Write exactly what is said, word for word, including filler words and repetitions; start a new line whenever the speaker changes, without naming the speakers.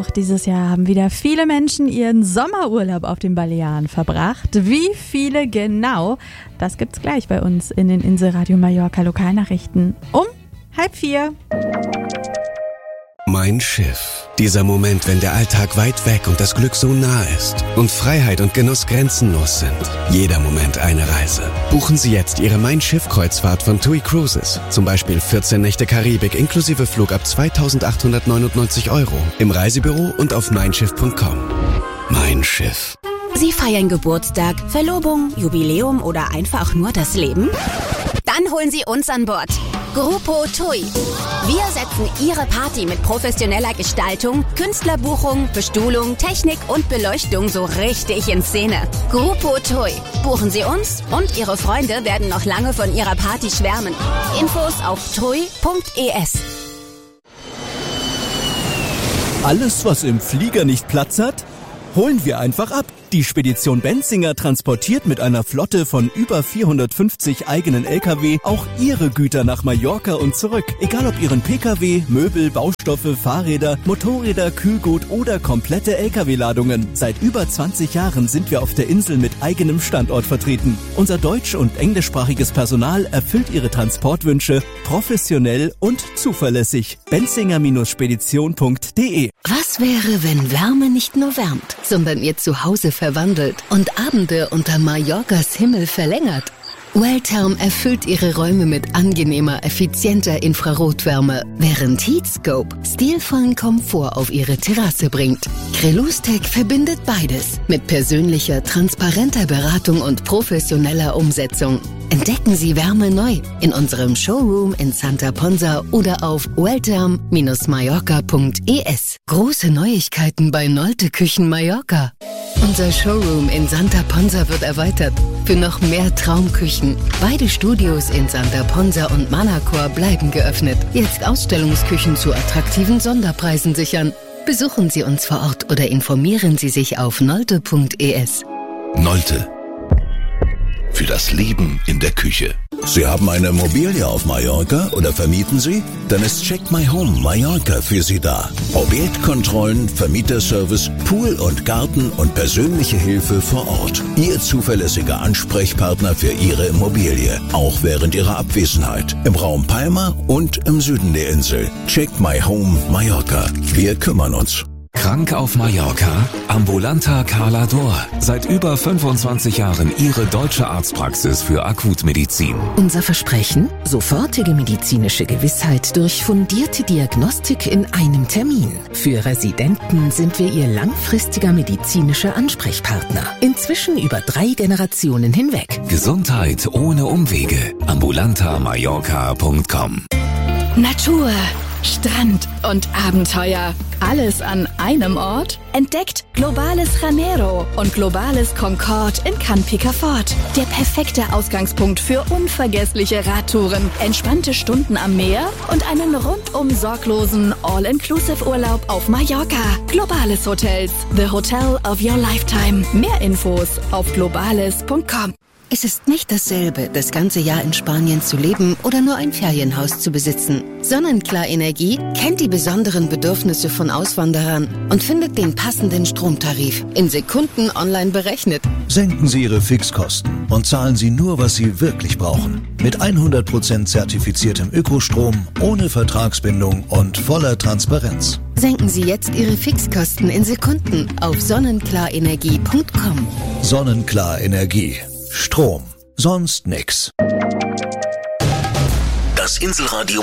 Auch dieses Jahr haben wieder viele Menschen ihren Sommerurlaub auf den Balearen verbracht. Wie viele genau? Das gibt's gleich bei uns in den Inselradio Mallorca Lokalnachrichten um halb vier.
Mein Schiff. Dieser Moment, wenn der Alltag weit weg und das Glück so nah ist und Freiheit und Genuss grenzenlos sind. Jeder Moment eine Reise. Buchen Sie jetzt Ihre Mein Schiff-Kreuzfahrt von TUI Cruises. Zum Beispiel vierzehn Nächte Karibik inklusive Flug ab zweitausendachthundertneunundneunzig Euro. Im Reisebüro und auf mein schiff punkt com. Mein Schiff.
Sie feiern Geburtstag, Verlobung, Jubiläum oder einfach nur das Leben? Dann holen Sie uns an Bord. Grupo TUI. Wir setzen Ihre Party mit professioneller Gestaltung, Künstlerbuchung, Bestuhlung, Technik und Beleuchtung so richtig in Szene. Grupo TUI. Buchen Sie uns und Ihre Freunde werden noch lange von Ihrer Party schwärmen. Infos auf tui punkt es.
Alles, was im Flieger nicht Platz hat, holen wir einfach ab. Die Spedition Benzinger transportiert mit einer Flotte von über vierhundertfünfzig eigenen L K W auch Ihre Güter nach Mallorca und zurück. Egal ob Ihren P K W, Möbel, Baustoffe, Fahrräder, Motorräder, Kühlgut oder komplette L K W-Ladungen. Seit über zwanzig Jahren sind wir auf der Insel mit eigenem Standort vertreten. Unser deutsch- und englischsprachiges Personal erfüllt Ihre Transportwünsche professionell und zuverlässig. benzinger Spedition punkt de.
Was wäre, wenn Wärme nicht nur wärmt, sondern Ihr Zuhause verwandelt und Abende unter Mallorcas Himmel verlängert? Welltherm erfüllt Ihre Räume mit angenehmer, effizienter Infrarotwärme, während Heatscope stilvollen Komfort auf Ihre Terrasse bringt. Crelustec verbindet beides mit persönlicher, transparenter Beratung und professioneller Umsetzung. Entdecken Sie Wärme neu in unserem Showroom in Santa Ponsa oder auf welltherm Mallorca punkt es. Große Neuigkeiten bei Nolte Küchen Mallorca. Unser Showroom in Santa Ponsa wird erweitert für noch mehr Traumküchen. Beide Studios in Santa Ponsa und Manacor bleiben geöffnet. Jetzt Ausstellungsküchen zu attraktiven Sonderpreisen sichern. Besuchen Sie uns vor Ort oder informieren Sie sich auf nolte punkt es.
Nolte. Für das Leben in der Küche. Sie haben eine Immobilie auf Mallorca oder vermieten Sie? Dann ist Check My Home Mallorca für Sie da. Objektkontrollen, Vermieterservice, Pool und Garten und persönliche Hilfe vor Ort. Ihr zuverlässiger Ansprechpartner für Ihre Immobilie, auch während Ihrer Abwesenheit. Im Raum Palma und im Süden der Insel. Check My Home Mallorca. Wir kümmern uns.
Krank auf Mallorca? Ambulanta Cala D'Or. Seit über fünfundzwanzig Jahren Ihre deutsche Arztpraxis für Akutmedizin.
Unser Versprechen? Sofortige medizinische Gewissheit durch fundierte Diagnostik in einem Termin. Für Residenten sind wir Ihr langfristiger medizinischer Ansprechpartner. Inzwischen über drei Generationen hinweg.
Gesundheit ohne Umwege. ambulanta mallorca punkt com.
Natur, Strand und Abenteuer. Alles an einem Ort? Entdeckt Globales Janeiro und Globales Concorde in Can Picafort. Der perfekte Ausgangspunkt für unvergessliche Radtouren, entspannte Stunden am Meer und einen rundum sorglosen All-Inclusive-Urlaub auf Mallorca. Globales Hotels, the hotel of your lifetime. Mehr Infos auf globales punkt com.
Es ist nicht dasselbe, das ganze Jahr in Spanien zu leben oder nur ein Ferienhaus zu besitzen. Sonnenklar Energie kennt die besonderen Bedürfnisse von Auswanderern und findet den passenden Stromtarif in Sekunden online berechnet.
Senken Sie Ihre Fixkosten und zahlen Sie nur, was Sie wirklich brauchen. Mit hundert Prozent zertifiziertem Ökostrom, ohne Vertragsbindung und voller Transparenz.
Senken Sie jetzt Ihre Fixkosten in Sekunden auf sonnenklar-energie punkt com.
Sonnenklar Energie. Strom. Sonst nix.
Das Inselradio